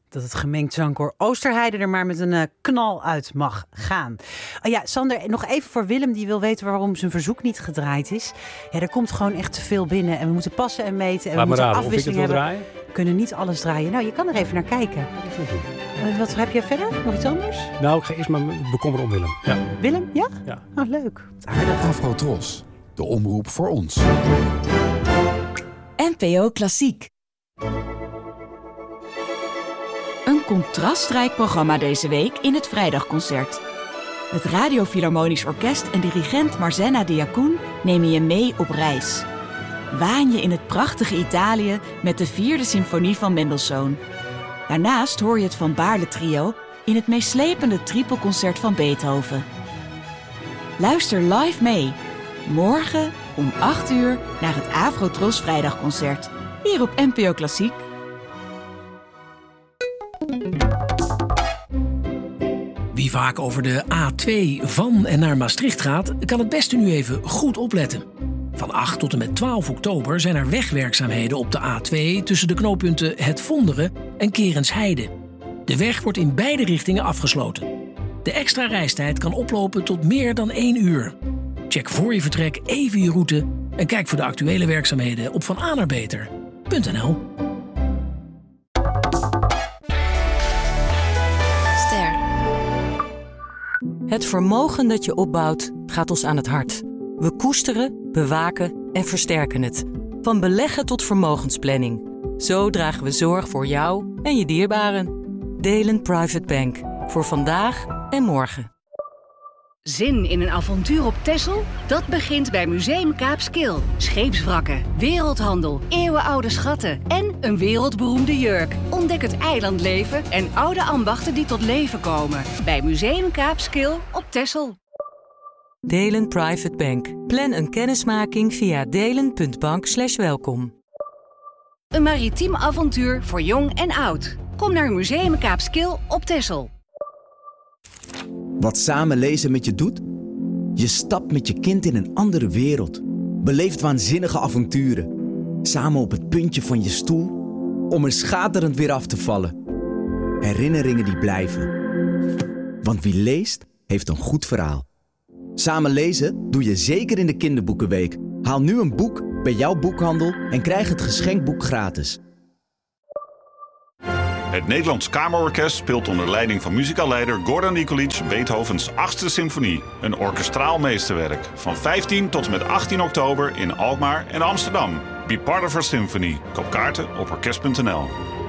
Dat het gemengd zangkoor Oosterheide er maar met een knal uit mag gaan. Sander, nog even voor Willem, die wil weten waarom zijn verzoek niet gedraaid is. Ja, er komt gewoon echt te veel binnen en we moeten passen en meten. En we moeten afwisseling hebben. Draaien? We kunnen niet alles draaien. Nou, je kan er even naar kijken. Wat heb je verder? Nog iets anders? Nou, ik ga eerst maar bekommeren om Willem. Ja. Willem, ja? Ja. Oh, leuk. Afrotros, de omroep voor ons. NPO Klassiek. Een contrastrijk programma deze week in het Vrijdagconcert. Het Radio Philharmonisch Orkest en dirigent Marzenna Diacoun nemen je mee op reis. Waan je in het prachtige Italië met de 4e symfonie van Mendelssohn. Daarnaast hoor je het Van Baarle Trio in het meeslepende tripelconcert van Beethoven. Luister live mee. Morgen om 8 uur naar het Afrotros Vrijdagconcert. Hier op NPO Klassiek. Wie vaak over de A2 van en naar Maastricht gaat, kan het beste nu even goed opletten. Van 8 tot en met 12 oktober zijn er wegwerkzaamheden op de A2 tussen de knooppunten Het Vonderen en Kerensheide. De weg wordt in beide richtingen afgesloten. De extra reistijd kan oplopen tot meer dan 1 uur. Check voor je vertrek even je route en kijk voor de actuele werkzaamheden op vananaarbeter.nl. Het vermogen dat je opbouwt gaat ons aan het hart. We koesteren, bewaken en versterken het. Van beleggen tot vermogensplanning. Zo dragen we zorg voor jou en je dierbaren. Delen Private Bank. Voor vandaag en morgen. Zin in een avontuur op Texel? Dat begint bij Museum Kaapskil. Scheepswrakken, wereldhandel, eeuwenoude schatten en een wereldberoemde jurk. Ontdek het eilandleven en oude ambachten die tot leven komen. Bij Museum Kaapskil op Texel. Delen Private Bank. Plan een kennismaking via delen.bank/welkom. Een maritiem avontuur voor jong en oud. Kom naar Museum Kaapskil op Texel. Wat samen lezen met je doet? Je stapt met je kind in een andere wereld. Beleeft waanzinnige avonturen. Samen op het puntje van je stoel, om er schaterend weer af te vallen. Herinneringen die blijven. Want wie leest, heeft een goed verhaal. Samen lezen doe je zeker in de kinderboekenweek. Haal nu een boek bij jouw boekhandel en krijg het geschenkboek gratis. Het Nederlands Kamerorkest speelt onder leiding van muzikaalleider Gordon Nikolic Beethovens 8e symfonie. Een orkestraal meesterwerk. Van 15 tot en met 18 oktober in Alkmaar en Amsterdam. Be part of our symphony. Koop kaarten op orkest.nl.